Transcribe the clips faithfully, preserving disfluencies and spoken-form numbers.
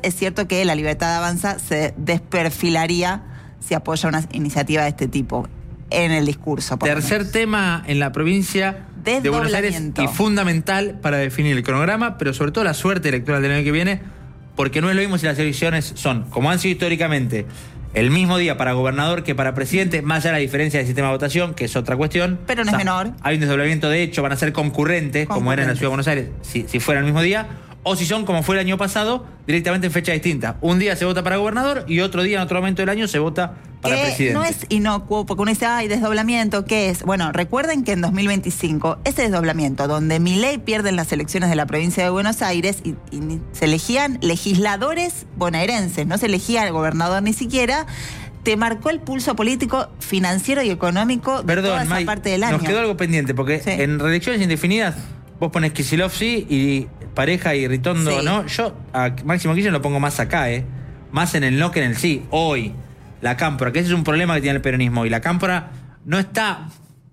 es cierto que la Libertad Avanza se desperfilaría si apoya una iniciativa de este tipo en el discurso. Tercer tema en la provincia de Buenos Aires y fundamental para definir el cronograma, pero sobre todo la suerte electoral del año que viene, porque no es lo mismo si las elecciones son, como han sido históricamente, el mismo día para gobernador que para presidente, más allá de la diferencia del sistema de votación, que es otra cuestión. Pero no o sea, es menor. Hay un desdoblamiento, de hecho, van a ser concurrentes, concurrentes. como era en la Ciudad de Buenos Aires, si, si fuera el mismo día, o si son, como fue el año pasado, directamente en fecha distinta. Un día se vota para gobernador y otro día, en otro momento del año, se vota para que presidente. No es inocuo, porque uno dice, ay, desdoblamiento, ¿qué es? Bueno, recuerden que en dos mil veinticinco, ese desdoblamiento, donde Milei pierde en las elecciones de la provincia de Buenos Aires y, y se elegían legisladores bonaerenses, no se elegía el gobernador ni siquiera, te marcó el pulso político, financiero y económico de Perdón, toda esa May, parte del año. Nos quedó algo pendiente, porque sí. en reelecciones indefinidas vos pones Kicillof sí y Pareja y Ritondo sí. no. Yo a Máximo Kirchner lo pongo más acá, ¿eh? Más en el no que en el sí. Hoy, la cámpora, que ese es un problema que tiene el peronismo, y la cámpora no está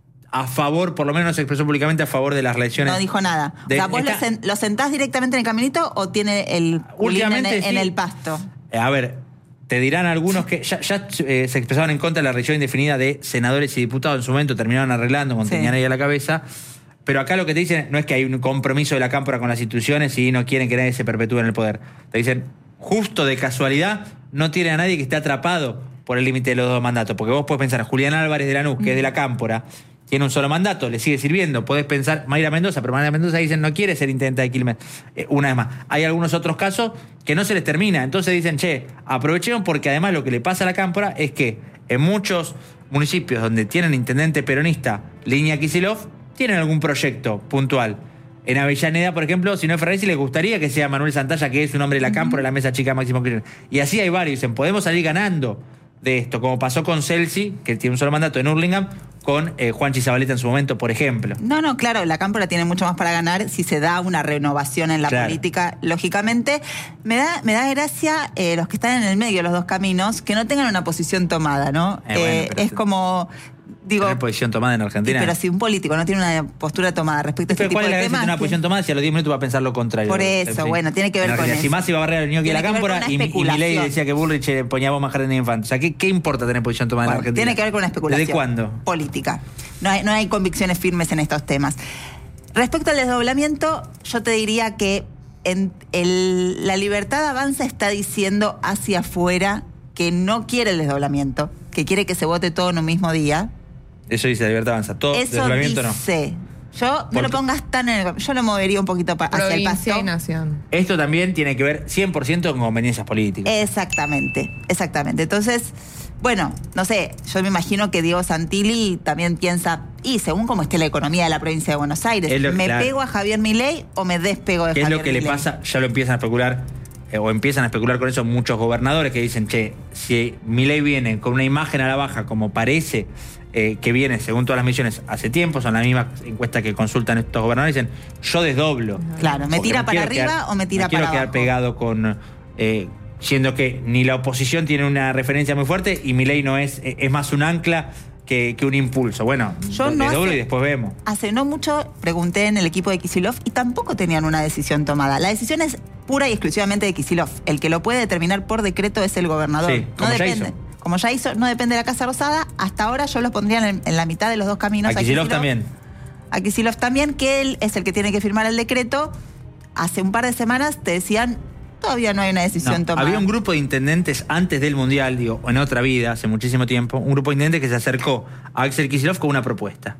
a favor, por lo menos no se expresó públicamente a favor de las reelecciones. No dijo nada. De, o sea, ¿vos está, lo, sen, lo sentás directamente en el caminito o tiene el culín en, en sí. el pasto? A ver, te dirán algunos que ya, ya eh, se expresaban en contra de la reelección indefinida de senadores y diputados, en su momento terminaron arreglando con sí. tenían ahí a la cabeza. Pero acá lo que te dicen no es que hay un compromiso de la cámpora con las instituciones y no quieren que nadie se perpetúe en el poder. Te dicen, justo de casualidad, no tiene a nadie que esté atrapado por el límite de los dos mandatos. Porque vos podés pensar, Julián Álvarez de Lanús, que es de la cámpora, tiene un solo mandato, le sigue sirviendo. Podés pensar, Mayra Mendoza, pero Mayra Mendoza dicen, no quiere ser intendente de Quilmes. Eh, una vez más. Hay algunos otros casos que no se les termina. Entonces dicen, che, aprovechemos porque además lo que le pasa a la cámpora es que en muchos municipios donde tienen intendente peronista, línea Kicillof, tienen algún proyecto puntual. En Avellaneda, por ejemplo, si no es Ferrari, les gustaría que sea Manuel Santalla, que es un hombre de la cámpora, de la mesa chica Máximo Kirchner. Y así hay varios. Dicen, podemos salir ganando de esto, como pasó con Celsi, que tiene un solo mandato en Hurlingham, con eh, Juanchi Zabaleta en su momento, por ejemplo. No, no, claro, la cámpora tiene mucho más para ganar si se da una renovación en la claro. política, lógicamente. Me da, me da gracia eh, los que están en el medio de los dos caminos, que no tengan una posición tomada, ¿no? Eh, bueno, eh, es te... como... Digo, ¿Tener posición tomada en Argentina? Sí, pero si un político no tiene una postura tomada respecto a este tipo de temas... ¿Cuál es la gracia de tener una posición tomada si a los diez minutos va a pensar lo contrario? Por eso, en fin, bueno, tiene que ver con eso. Si más iba a barrer a Ñoqui de la cámpora y, y Milei decía que Bullrich ponía bomba jardín de infantes. O sea, ¿qué, ¿qué importa tener posición tomada bueno, en Argentina? Tiene que ver con una especulación. ¿Desde cuándo? Política. No hay, no hay convicciones firmes en estos temas. Respecto al desdoblamiento, yo te diría que en el, la Libertad Avanza está diciendo hacia afuera que no quiere el desdoblamiento, que quiere que se vote todo en un mismo día. Eso dice la Libertad Avanza. Todo Eso desdoblamiento dice. no. Yo no lo pongas tan en el... Yo lo movería un poquito pa, hacia el pasto. Y nación. Esto también tiene que ver cien por ciento con conveniencias políticas. Exactamente, exactamente. Entonces, bueno, no sé, yo me imagino que Diego Santilli también piensa, y según cómo esté la economía de la provincia de Buenos Aires, lo, ¿me claro. pego a Javier Milei o me despego de ¿Qué Javier es lo que Milei? le pasa? Ya lo empiezan a especular, eh, o empiezan a especular con eso muchos gobernadores que dicen, che, si Milei viene con una imagen a la baja, como parece... Eh, que viene, según todas las misiones, hace tiempo, son las mismas encuestas que consultan estos gobernadores, dicen, yo desdoblo. Claro, ¿me tira para arriba quedar, o me tira me para abajo? Quiero quedar pegado con... Eh, siendo que ni la oposición tiene una referencia muy fuerte y Milei no es, es más un ancla que, que un impulso. Bueno, yo no desdoblo hace, y después vemos. Hace no mucho pregunté en el equipo de Kicillof y tampoco tenían una decisión tomada. La decisión es pura y exclusivamente de Kicillof. El que lo puede determinar por decreto es el gobernador. Sí, como no ya depende. hizo. Como ya hizo, no depende de la Casa Rosada. Hasta ahora yo los pondría en, en la mitad de los dos caminos. A Kicillof también. A Kicillof también, que él es el que tiene que firmar el decreto. Hace un par de semanas te decían, todavía no hay una decisión no, tomada. Había un grupo de intendentes antes del Mundial, digo, en otra vida, hace muchísimo tiempo, un grupo de intendentes que se acercó a Axel Kicillof con una propuesta.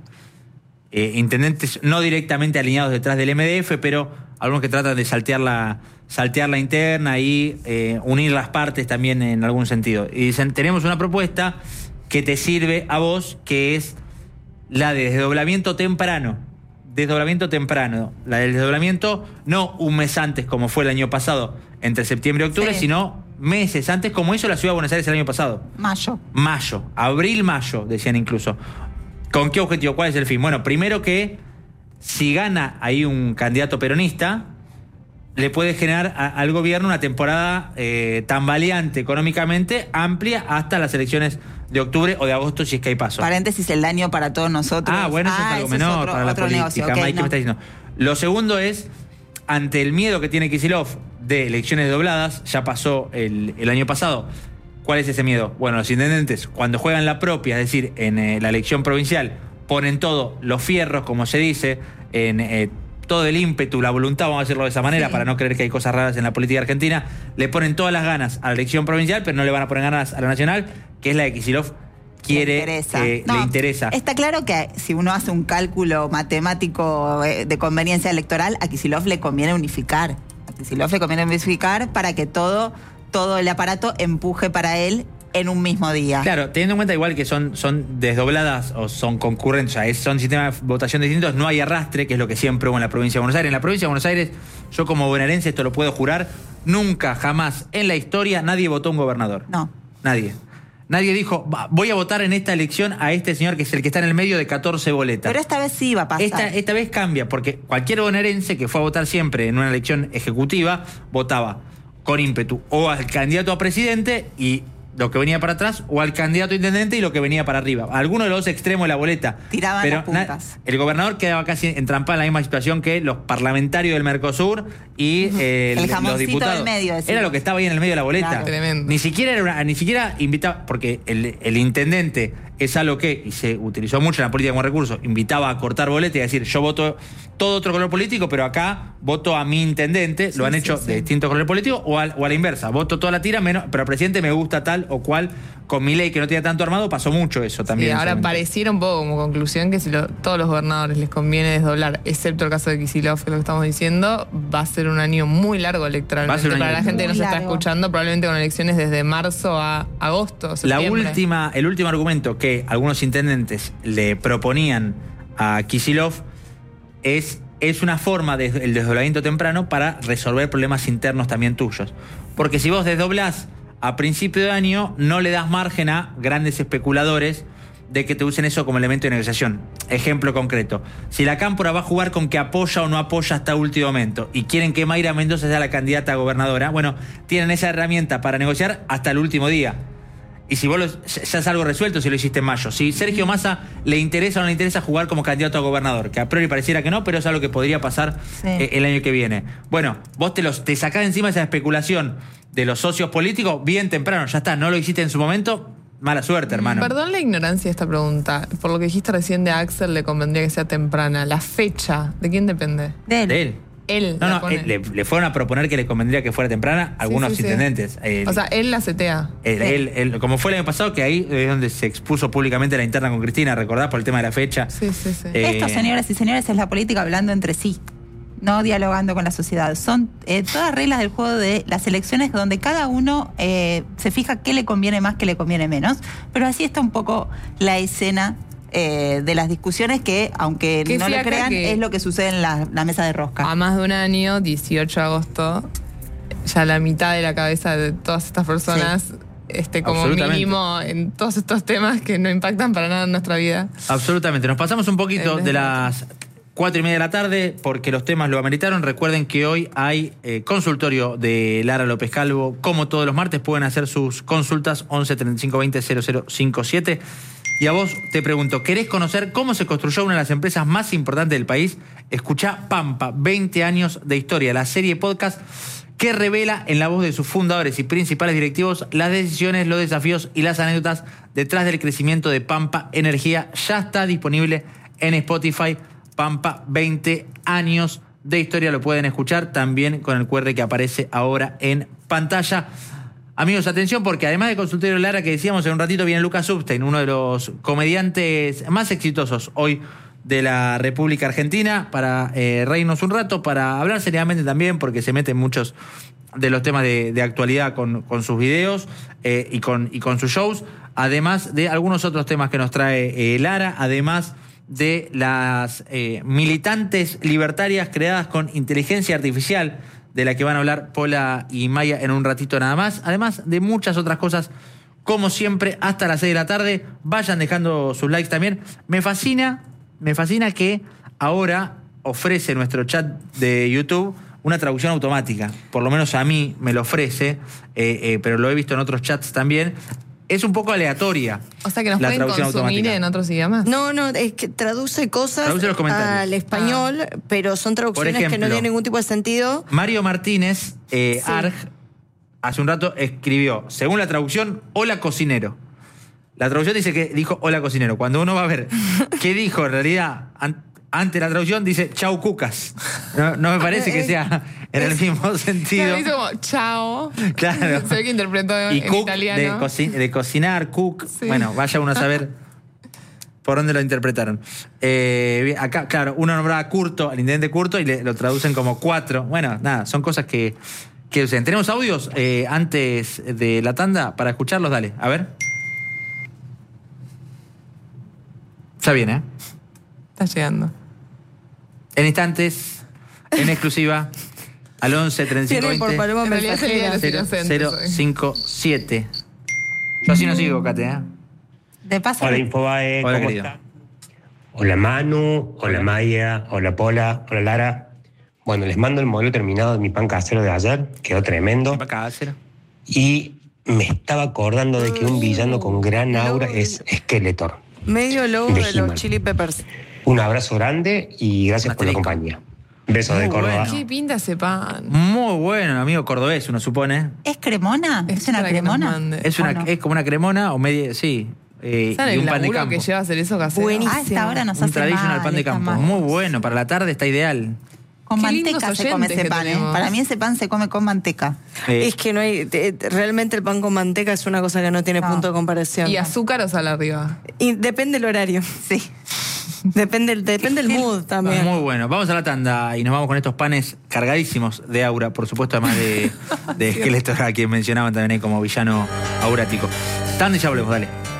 Eh, intendentes no directamente alineados detrás del M D F, pero algunos que tratan de saltear la... saltear la interna y eh, unir las partes también en algún sentido. Y dicen, tenemos una propuesta que te sirve a vos, que es la de desdoblamiento temprano. Desdoblamiento temprano. La del desdoblamiento no un mes antes, como fue el año pasado, entre septiembre y octubre, sí. sino meses antes, como hizo la Ciudad de Buenos Aires el año pasado. Mayo. Mayo. Abril, mayo, decían incluso. ¿Con qué objetivo? ¿Cuál es el fin? Bueno, primero que si gana ahí un candidato peronista, le puede generar a, al gobierno una temporada eh, tambaleante económicamente, amplia, hasta las elecciones de octubre o de agosto, si es que hay paso. Paréntesis, el daño para todos nosotros. Ah, bueno, eso ah, es algo menor es otro, para la política. Negocio, okay, Mike, no. me está diciendo. Lo segundo es, ante el miedo que tiene Kicillof de elecciones dobladas, ya pasó el, el año pasado. ¿Cuál es ese miedo? Bueno, los intendentes, cuando juegan la propia, es decir, en eh, la elección provincial, ponen todo, los fierros, como se dice, en eh, todo el ímpetu, la voluntad, vamos a decirlo de esa manera, sí, para no creer que hay cosas raras en la política argentina, le ponen todas las ganas a la elección provincial, pero no le van a poner ganas a la nacional, que es la de Kicillof quiere, le interesa. Eh, no, le interesa. Está claro que si uno hace un cálculo matemático de conveniencia electoral, a Kicillof le conviene unificar. A Kicillof le conviene unificar para que todo, todo el aparato empuje para él en un mismo día. Claro, teniendo en cuenta igual que son, son desdobladas o son concurrentes, o sea, es, son sistemas de votación distintos, no hay arrastre, que es lo que siempre hubo en la provincia de Buenos Aires. En la provincia de Buenos Aires, yo como bonaerense esto lo puedo jurar, nunca, jamás en la historia nadie votó un gobernador. No. Nadie. Nadie dijo, voy a votar en esta elección a este señor que es el que está en el medio de catorce boletas. Pero esta vez sí va a pasar. Esta, esta vez cambia, porque cualquier bonaerense que fue a votar siempre en una elección ejecutiva, votaba con ímpetu o al candidato a presidente y lo que venía para atrás, o al candidato a intendente y lo que venía para arriba. Algunos de los dos extremos de la boleta. Tiraban pero las puntas. El gobernador quedaba casi entrampado en la misma situación que los parlamentarios del Mercosur y eh, el los diputados. Del medio, era lo que estaba ahí en el medio de la boleta. Claro. Tremendo. Ni siquiera era una, ni siquiera invitaba, porque el, el intendente es algo que, y se utilizó mucho en la política como recurso, invitaba a cortar boleta y a decir, yo voto todo otro color político, pero acá voto a mi intendente, sí, lo han sí, hecho sí. de distintos colores políticos, o, al, o a la inversa, voto toda la tira, menos, pero al presidente me gusta tal o cual. Con Milei, que no tenía tanto armado, pasó mucho eso también. Sí, ahora pareciera un poco como conclusión que si lo, todos los gobernadores les conviene desdoblar, excepto el caso de Kicillof, que es lo que estamos diciendo, va a ser un año muy largo electoralmente. Para año la gente que nos largo. está escuchando, probablemente con elecciones desde marzo a agosto, septiembre. La última, el último argumento que algunos intendentes le proponían a Kicillof es, es una forma del de, desdoblamiento temprano para resolver problemas internos también tuyos. Porque si vos desdoblás a principio de año, no le das margen a grandes especuladores de que te usen eso como elemento de negociación. Ejemplo concreto. Si la Cámpora va a jugar con que apoya o no apoya hasta último momento y quieren que Mayra Mendoza sea la candidata a gobernadora, bueno, tienen esa herramienta para negociar hasta el último día. Y si vos lo, ya es algo resuelto si lo hiciste en mayo. Si Sergio Massa le interesa o no le interesa jugar como candidato a gobernador, que a priori pareciera que no, pero es algo que podría pasar sí. eh, el año que viene. Bueno, vos te, los, te sacás encima esa especulación de los socios políticos bien temprano, ya está, no lo hiciste en su momento, mala suerte, hermano. Perdón la ignorancia de esta pregunta. Por lo que dijiste recién de Axel, le convendría que sea temprana. ¿La fecha de quién depende? De él. De él. Él no, no, él, le, le fueron a proponer que le convendría que fuera temprana algunos sí, sí, intendentes. Sí. El, o sea, él la setea. Él, sí. él, él, como fue el año pasado, que ahí es donde se expuso públicamente la interna con Cristina, ¿recordás? Por el tema de la fecha. Sí, sí, sí. Eh, Esto, señoras y señores, es la política hablando entre sí, no dialogando con la sociedad. Son eh, todas reglas del juego de las elecciones donde cada uno eh, se fija qué le conviene más, qué le conviene menos. Pero así está un poco la escena eh, de las discusiones que, aunque no le crean, que es lo que sucede en la, la mesa de rosca. A más de un año, dieciocho de agosto, ya la mitad de la cabeza de todas estas personas... Sí. Este, como mínimo en todos estos temas que no impactan para nada en nuestra vida. Absolutamente. Nos pasamos un poquito de las cuatro y media de la tarde porque los temas lo ameritaron. Recuerden que hoy hay eh, consultorio de Lara López Calvo. Como todos los martes pueden hacer sus consultas once treinta y cinco veinte cero cero cincuenta y siete. Y a vos te pregunto, ¿querés conocer cómo se construyó una de las empresas más importantes del país? Escuchá Pampa, veinte años de historia, la serie podcast que revela en la voz de sus fundadores y principales directivos las decisiones, los desafíos y las anécdotas detrás del crecimiento de Pampa Energía. Ya está disponible en Spotify. Pampa, veinte años de historia, lo pueden escuchar también con el cu erre que aparece ahora en pantalla. Amigos, atención, porque además de Consultorio Lara, que decíamos en un ratito, viene Lucas Substein, uno de los comediantes más exitosos hoy de la República Argentina, para eh, reírnos un rato, para hablar seriamente también, porque se mete en muchos de los temas de, de actualidad con, con sus videos eh, y, con, y con sus shows, además de algunos otros temas que nos trae eh, Lara, además de las eh, militantes libertarias creadas con inteligencia artificial, de la que van a hablar Pola y Maya en un ratito nada más, además de muchas otras cosas, como siempre, hasta las seis de la tarde. Vayan dejando sus likes también. Me fascina, me fascina que ahora ofrece nuestro chat de YouTube una traducción automática, por lo menos a mí me lo ofrece, eh, eh, pero lo he visto en otros chats también. es un poco aleatoria. O sea que nos la pueden consumir automática. en otros idiomas. No, no, es que traduce cosas traduce los comentarios. al español, ah. pero son traducciones ejemplo, que no tienen ningún tipo de sentido. Mario Martínez, eh, sí. Arg, hace un rato escribió, según la traducción, hola cocinero. La traducción dice que dijo hola cocinero. Cuando uno va a ver qué dijo en realidad an- ante la traducción, dice chau cucas. No, no me parece que sea en el mismo sentido. Dice como chao. Claro. Se ve que interpretó y en cook italiano. De, co- de cocinar, cook. Sí. Bueno, vaya uno a saber por dónde lo interpretaron. Eh, acá, claro, uno nombraba Curto, al intendente Curto, y le, lo traducen como cuatro. Bueno, nada, son cosas que, que usen. ¿Tenemos audios eh, antes de la tanda para escucharlos? Dale, a ver. Ya viene, ¿eh? Está llegando. En instantes, en exclusiva, al once treinta y cinco veinte cero cinco siete. Yo así no sigo, Cate, ¿eh? De paso. Hola, Infobae. Hola, ¿cómo querido. está? Hola, Manu. Hola, Maya. Hola, Pola. Hola, Lara. Bueno, les mando el modelo terminado de mi pan casero de ayer. Quedó tremendo. Pan casero. Y me estaba acordando de que un villano con gran aura es Skeletor. Medio logo de, de los Chili Peppers. Un abrazo grande y gracias por la compañía. Besos de Córdoba. Bueno. ¿Qué pinta ese pan? Muy bueno, amigo cordobés, uno supone. ¿Es cremona? ¿Es, ¿Es una cremona? Es, una, no? es como una cremona o media, sí. Eh, ¿Saben y un el pan de campo. Que lleva a hacer eso casero? Buenísimo. Ah, esta hora nos un hace traditional mal, pan de campo. Muy bueno, para la tarde está ideal. Con Qué manteca se come ese pan, ¿eh? Para mí ese pan se come con manteca. Eh. Es que no hay... Te, realmente el pan con manteca es una cosa que no tiene no. punto de comparación. ¿Y azúcar o sal arriba? Y depende el horario. Sí. Depende, depende el mood también. Muy bueno. Vamos a la tanda y nos vamos con estos panes cargadísimos de aura, por supuesto, además de, de Skeletor, a quien mencionaban también ahí como villano aurático. Tanda y ya volvemos, dale.